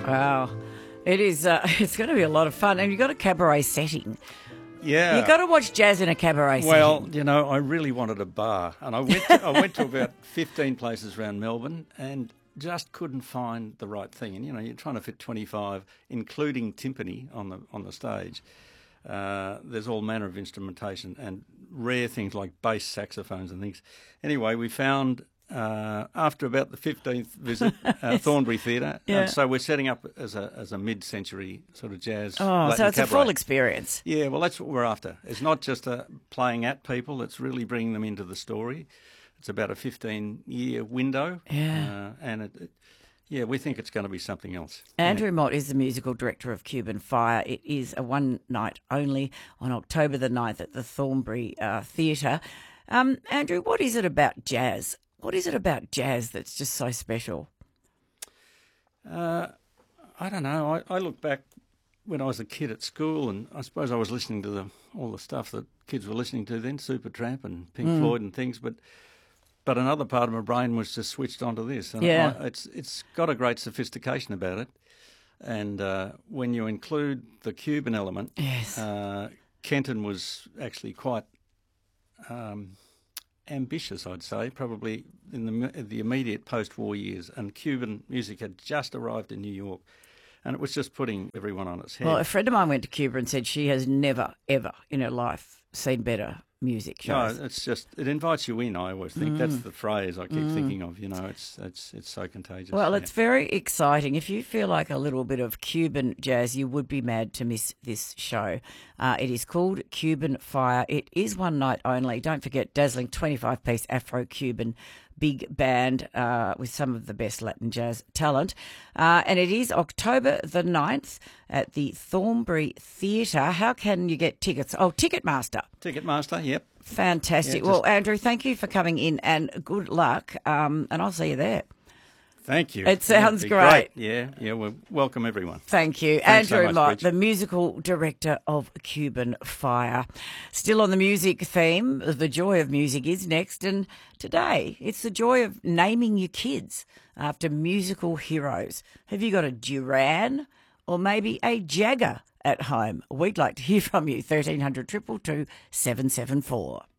Wow. It is. It's going to be a lot of fun. And you've got a cabaret setting. Yeah. You've got to watch jazz in a cabaret setting. Well, you know, I really wanted a bar. And I went to about 15 places around Melbourne and just couldn't find the right thing. And, you know, you're trying to fit 25, including timpani on the stage. There's all manner of instrumentation and rare things like bass saxophones and things. Anyway, we found... after about the 15th visit, Thornbury Theatre. Yeah. And so we're setting up as a mid-century sort of jazz. Oh, Latin so it's a cabaret. full experience. Yeah, well, that's what we're after. It's not just playing at people, it's really bringing them into the story. It's about a 15-year window. Yeah. Yeah, we think it's going to be something else. Andrew Mott is the musical director of Cuban Fire. It is a one night only on October the 9th at the Thornbury Theatre. Andrew, what is it about jazz? What is it about jazz that's just so special? I don't know. I look back when I was a kid at school, and I suppose I was listening to all the stuff that kids were listening to then, Supertramp and Pink Floyd and things, but another part of my brain was just switched onto this. And Yeah. it's got a great sophistication about it. And when you include the Cuban element, Yes. Kenton was actually quite... ambitious, I'd say, probably in the immediate post-war years, and Cuban music had just arrived in New York, and it was just putting everyone on its head. Well, a friend of mine went to Cuba and said she has never, ever in her life seen better music shows. No, it's just, it invites you in, I always think. That's the phrase I keep thinking of, you know, it's so contagious. Well, yeah. it's very exciting. If you feel like a little bit of Cuban jazz, you would be mad to miss this show. It is called Cuban Fire. It is one night only. Don't forget, dazzling 25-piece Afro-Cuban big band with some of the best Latin jazz talent. And it is October the 9th at the Thornbury Theatre. How can you get tickets? Oh, Ticketmaster. Ticketmaster, yep. Fantastic. Yeah, well, Andrew, thank you for coming in and good luck. And I'll see you there. Thank you. It sounds That'd be great. Yeah, well, welcome everyone. Thank you. Thanks so Andrew much, Mott, Bridge. the musical director of Cuban Fire. Still on the music theme, the joy of music is next. And today, it's the joy of naming your kids after musical heroes. Have you got a Duran or maybe a Jagger at home? We'd like to hear from you. 1300 222 774.